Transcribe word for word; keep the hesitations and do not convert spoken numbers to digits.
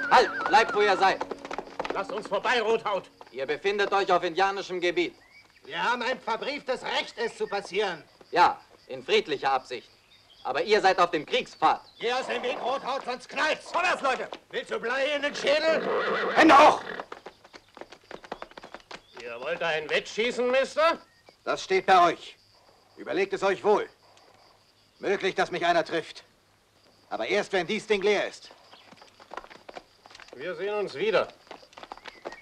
Halt! Bleibt, wo ihr seid! Lasst uns vorbei, Rothaut! Ihr befindet euch auf indianischem Gebiet. Wir haben ein verbrieftes Recht, es zu passieren. Ja, in friedlicher Absicht. Aber ihr seid auf dem Kriegspfad. Geh aus dem Weg, Rothaut, sonst knallt's! Vorwärts, Leute! Willst du Blei in den Schädel? Hände hoch! Ihr wollt ein Wettschießen, Mister? Das steht bei euch. Überlegt es euch wohl. Möglich, dass mich einer trifft. Aber erst, wenn dies Ding leer ist. Wir sehen uns wieder.